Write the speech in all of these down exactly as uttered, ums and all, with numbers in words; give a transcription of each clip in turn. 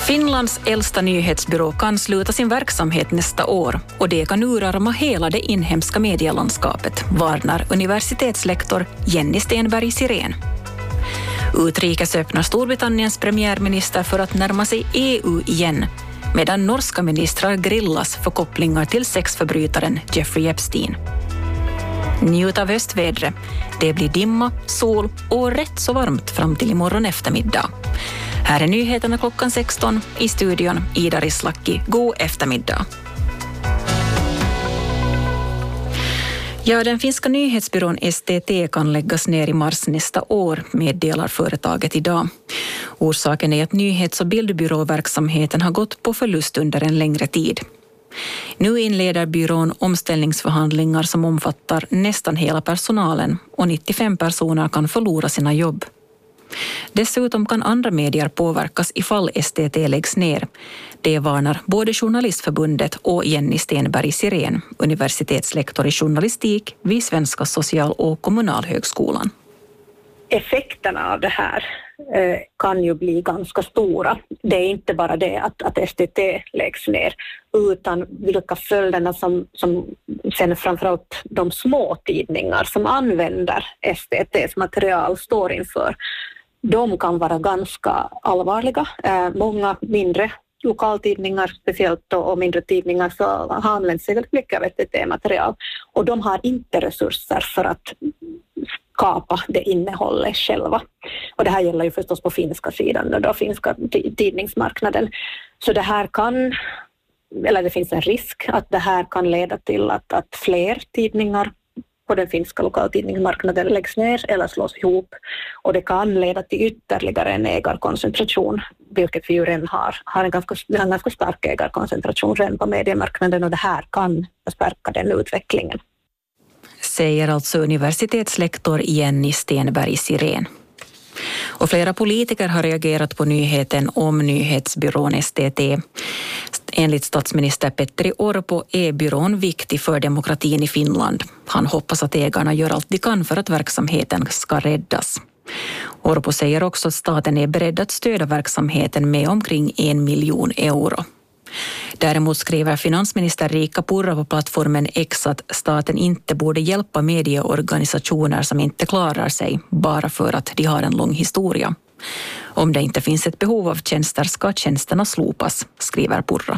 Finlands äldsta nyhetsbyrå kan sluta sin verksamhet nästa år och det kan urarma hela det inhemska medielandskapet, varnar universitetslektor Jenny Stenberg Sirén. Utrikes öppnar Storbritanniens premiärminister för att närma sig E U igen, medan norska ministrar grillas för kopplingar till sexförbrytaren Jeffrey Epstein. Njut av höstvädret. Det blir dimma, sol och rätt så varmt fram till imorgon eftermiddag. Här är nyheterna klockan sexton. I studion Ida Rislaki. God eftermiddag. Ja, den finska nyhetsbyrån S T T kan läggas ner i mars nästa år, meddelar företaget idag. Orsaken är att nyhets- och bildbyråverksamheten har gått på förlust under en längre tid. Nu inleder byrån omställningsförhandlingar som omfattar nästan hela personalen och nittiofem personer kan förlora sina jobb. Dessutom kan andra medier påverkas ifall S T T läggs ner. Det varnar både Journalistförbundet och Jenny Stenberg Sirén, universitetslektor i journalistik vid Svenska social- och kommunalhögskolan. Effekterna av det här eh, kan ju bli ganska stora. Det är inte bara det att, att S T T läggs ner, utan vilka följderna som, som sen framförallt de små tidningar som använder S T T:s material står inför. De kan vara ganska allvarliga. Eh, många mindre lokaltidningar speciellt och mindre tidningar så har använt sig väldigt mycket av S T T-material och de har inte resurser för att skapa det innehållet själva. Och det här gäller ju förstås på finska sidan och då finska tidningsmarknaden. Så det här kan, eller det finns en risk att det här kan leda till att, att fler tidningar på den finska lokaltidningsmarknaden läggs ner eller slås ihop och det kan leda till ytterligare en ägarkoncentration, vilket vi ju redan har, har en ganska, en ganska stark ägarkoncentration redan på mediemarknaden och det här kan stärka den utvecklingen. Säger alltså universitetslektor Jenny Stenberg Sirén. Och flera politiker har reagerat på nyheten om nyhetsbyrån S T T. Enligt statsminister Petteri Orpo är byrån viktig för demokratin i Finland. Han hoppas att ägarna gör allt de kan för att verksamheten ska räddas. Orpo säger också att staten är beredd att stödja verksamheten med omkring en miljon euro. Däremot skriver finansminister Riikka Purra på plattformen X att staten inte borde hjälpa medieorganisationer som inte klarar sig bara för att de har en lång historia. Om det inte finns ett behov av tjänster ska tjänsterna slopas, skriver Purra.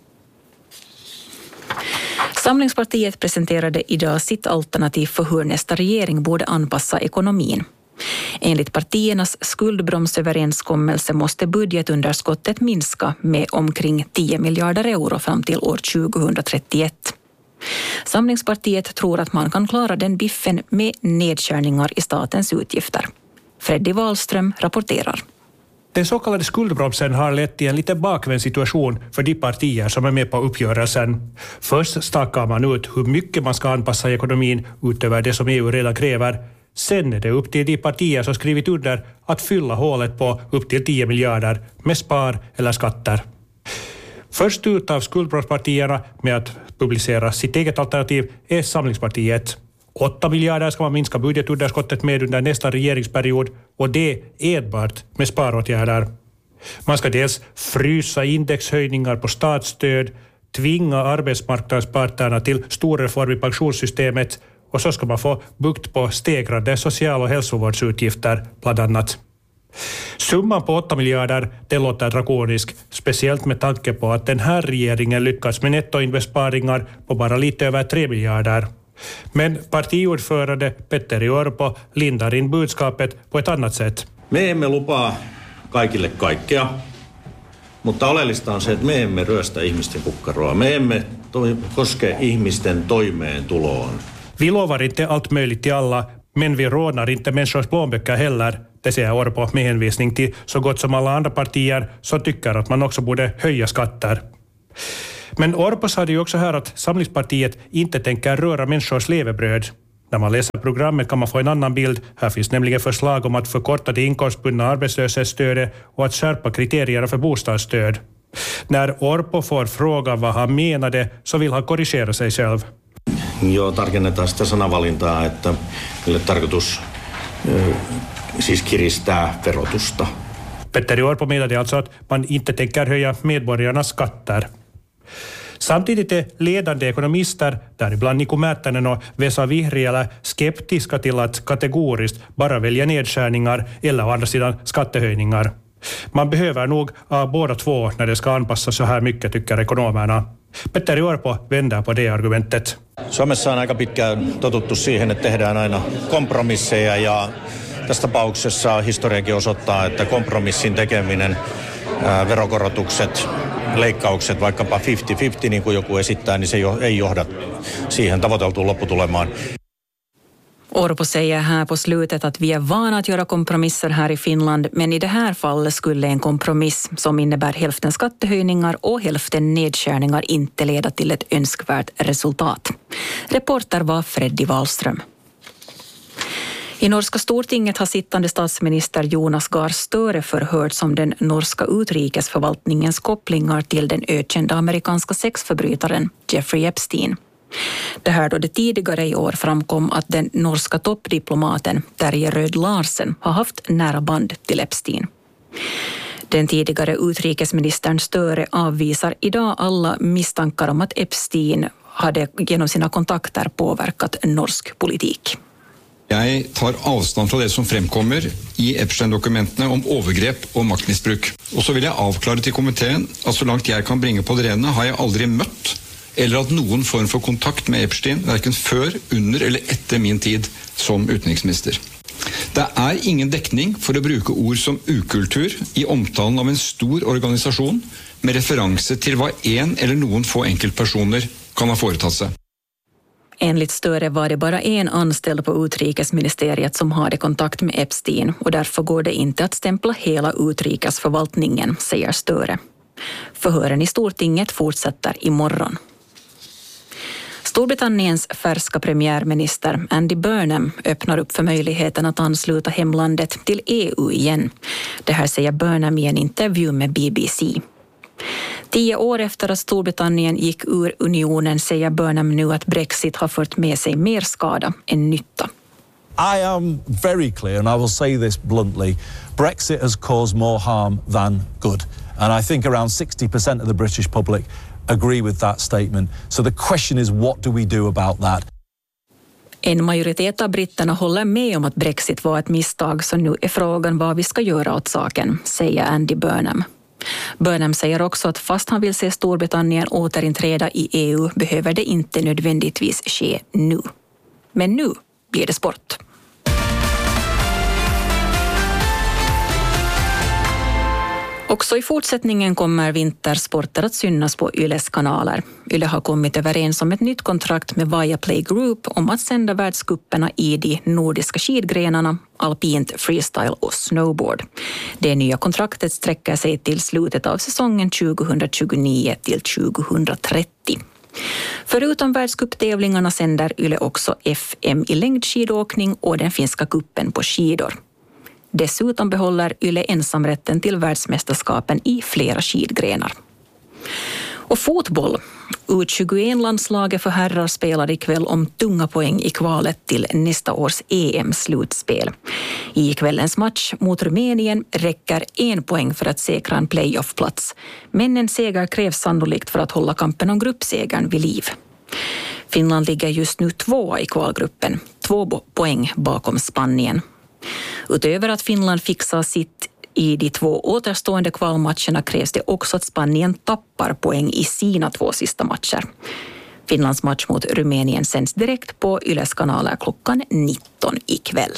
Samlingspartiet presenterade idag sitt alternativ för hur nästa regering borde anpassa ekonomin. Enligt partiernas skuldbromsöverenskommelse måste budgetunderskottet minska med omkring tio miljarder euro fram till år tjugohundratrettioett. Samlingspartiet tror att man kan klara den biffen med nedskärningar i statens utgifter. Freddy Wahlström rapporterar. Den så kallade skuldbromsen har lett till en lite bakvänd situation för de partier som är med på uppgörelsen. Först stakar man ut hur mycket man ska anpassa ekonomin utöver det som E U redan kräver. Sen är det upp till de partier som skrivit under att fylla hålet på upp till tio miljarder med spar eller skatter. Först ut av skuldbromspartierna med att publicera sitt eget alternativ är Samlingspartiet. åtta miljarder ska man minska budgetunderskottet med under nästa regeringsperiod och det enbart med sparåtgärder. Man ska dels frysa indexhöjningar på statsstöd, tvinga arbetsmarknadsparterna till stor reform i pensionssystemet och så ska man få bukt på stegrande social- och hälsovårdsutgifter bland annat. Summan på åtta miljarder, det låter drakonisk, speciellt med tanke på att den här regeringen lyckats med nettoinbesparingar på bara lite över tre miljarder. Men partiordförande Petteri Orpo lindar in budskapet på ett annat sätt. Me emme lupaa kaikille kaikkea, mutta oleellista on se, että me emme ryöstä ihmisten kukkaroa. Me emme toi, koske ihmisten toimeentuloon. Vi lovar inte allt möjligt till alla, men vi rånar inte människors plånböcker heller. Det säger Orpo med hänvisning till så gott som alla andra partier som tycker att man också borde höja skatter. Men Orpo sa ju också här att Samlingspartiet inte tänker röra människors levebröd. När man läser programmet kan man få en annan bild. Här finns nämligen förslag om att förkorta det inkomstbundna arbetslöshetsstödet och att skärpa kriterierna för bostadsstöd. När Orpo får fråga vad han menade så vill han korrigera sig själv. Joo, tarkennetaan sitä sanavalintaa, että meille tarkoitus äh, siis kiristää verotusta. Petteri Orpo menade alltså att man inte tänker höja medborgarnas skatter. Samtidigt är ledande ekonomister, däribland Niko Määttänen och Vesa Vihriälä, skeptiska till att kategoriskt bara välja nedskärningar eller å andra sidan skattehöjningar. Man behöver nog uh, båda två när det ska anpassas så här mycket, tycker ekonomerna. Petteri Orpo vänder på det argumentet. Suomessa on aika pitkään totuttu siihen, että tehdään aina kompromisseja ja tässä tapauksessa historiakin osoittaa, että kompromissin tekeminen, ää, verokorotukset, leikkaukset, vaikkapa viisikymmentä viisikymmentä niin kuin joku esittää, niin se jo, ei johda siihen tavoiteltuun lopputulemaan. Orpo säger här på slutet att vi är vana att göra kompromisser här i Finland, men i det här fallet skulle en kompromiss som innebär hälften skattehöjningar och hälften nedskärningar inte leda till ett önskvärt resultat. Reporter var Freddy Wallström. I norska stortinget har sittande statsminister Jonas Gahr Støre förhörts om den norska utrikesförvaltningens kopplingar till den ökända amerikanska sexförbrytaren Jeffrey Epstein. Det här då det tidigare i år framkom att den norska toppdiplomaten Terje Rød Larsen har haft nära band till Epstein. Den tidigare utrikesministern Støre avvisar idag alla misstankar om att Epstein hade genom sina kontakter påverkat norsk politik. Jeg tar avstand fra det som fremkommer i Epstein-dokumentene om overgrep og maktmisbruk. Og så vil jeg avklare til komiteen at så langt jeg kan bringe på det rene har jeg aldri møtt eller hatt noen form for kontakt med Epstein, hverken før, under eller etter min tid som utenriksminister. Det er ingen dekning for å bruke ord som ukultur i omtalen av en stor organisasjon med referanse til hva en eller noen få enkeltpersoner kan ha foretatt seg. Enligt Støre var det bara en anställd på utrikesministeriet som hade kontakt med Epstein och därför går det inte att stämpla hela utrikesförvaltningen, säger Støre. Förhören i Stortinget fortsätter imorgon. Storbritanniens färska premiärminister Andy Burnham öppnar upp för möjligheten att ansluta hemlandet till E U igen. Det här säger Burnham i en intervju med B B C. Tio år efter att Storbritannien gick ur unionen säger Burnham nu att Brexit har fört med sig mer skada än nytta. I am very clear, and I will say this bluntly, Brexit has caused more harm than good. And I think around sixty percent of the British public agree with that statement. So the question is, what do we do about that? En majoritet av britterna håller med om att Brexit var ett misstag, så nu är frågan vad vi ska göra åt saken, säger Andy Burnham. Burnham säger också att fast han vill se Storbritannien återinträda i E U behöver det inte nödvändigtvis ske nu. Men nu blir det sport. Också i fortsättningen kommer vintersporter att synas på Yles kanaler. Yle har kommit överens om ett nytt kontrakt med Viaplay Group om att sända världscuperna i de nordiska skidgrenarna, alpint, freestyle och snowboard. Det nya kontraktet sträcker sig till slutet av säsongen tjugohundratjugonio till tjugohundratrettio. Förutom världscuptävlingarna sänder Yle också F M i längdskidåkning och den finska kuppen på skidor. Dessutom behåller Yle ensamrätten till världsmästerskapen i flera skidgrenar. Och fotboll. U tjugoett-landslaget för herrar spelar ikväll om tunga poäng i kvalet till nästa års E M-slutspel. I kvällens match mot Rumänien räcker en poäng för att säkra en playoff-plats. Men en seger krävs sannolikt för att hålla kampen om gruppsegern vid liv. Finland ligger just nu tvåa i kvalgruppen, två poäng bakom Spanien. Utöver att Finland fixar sitt i de två återstående kvalmatcherna krävs det också att Spanien tappar poäng i sina två sista matcher. Finlands match mot Rumänien sänds direkt på Yles kanaler klockan nitton ikväll.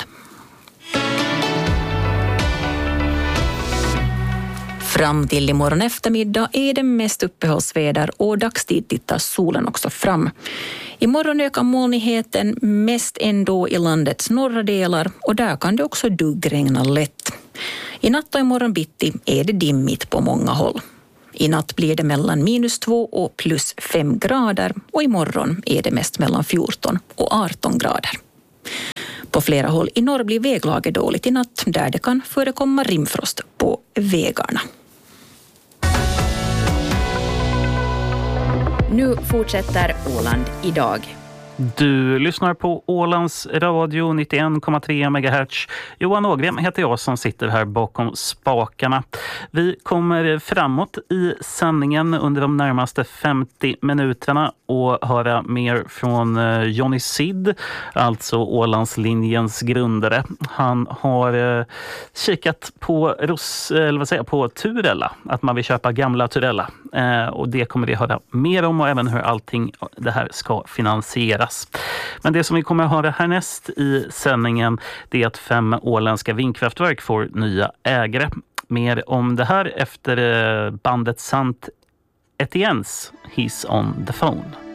Fram till imorgon eftermiddag är det mest uppehållsväder och dagstid tittar solen också fram. Imorgon ökar molnigheten mest ändå i landets norra delar och där kan det också duggregna lätt. I natt och imorgon bitti är det dimmigt på många håll. I natt blir det mellan minus två och plus fem grader och imorgon är det mest mellan fjorton och arton grader. På flera håll i norr blir väglaget dåligt i natt där det kan förekomma rimfrost på vägarna. Nu fortsätter Åland idag. Du lyssnar på Ålands Radio nittioen komma tre megahertz. Johan Ågren heter jag som sitter här bakom spakarna. Vi kommer framåt i sändningen under de närmaste femtio minuterna och höra mer från Johnny Sid, alltså Ålandslinjens grundare. Han har kikat på, Ros, eller vad säger, på Turella, att man vill köpa gamla Turella. Och det kommer vi höra mer om och även hur allting det här ska finansieras. Men det som vi kommer att höra härnäst i sändningen, det är att fem åländska vindkraftverk får nya ägare. Mer om det här efter bandet Sant Etiennes, He's on the phone.